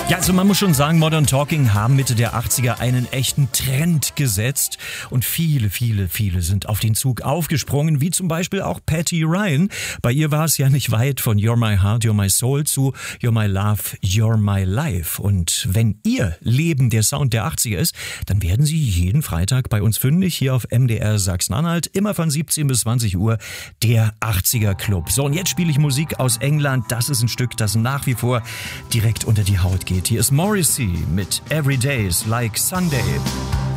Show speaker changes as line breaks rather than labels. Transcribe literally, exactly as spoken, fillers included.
Ja, also man muss schon sagen, Modern Talking haben Mitte der achtziger einen echten Trend gesetzt und viele, viele, viele sind auf den Zug aufgesprungen, wie zum Beispiel auch Patty Ryan. Bei ihr war es ja nicht weit von You're My Heart, You're My Soul zu You're My Love, You're My Life. Und wenn ihr Leben der Sound der achtziger ist, dann werden Sie jeden Freitag bei uns fündig, hier auf M D R Sachsen-Anhalt, immer von siebzehn bis zwanzig Uhr, der achtziger Club. So, und jetzt spiele ich Musik aus England. Das ist ein Stück, das nach wie vor direkt unter die Haut geht. Hier ist Morrissey mit Every Day's Like Sunday.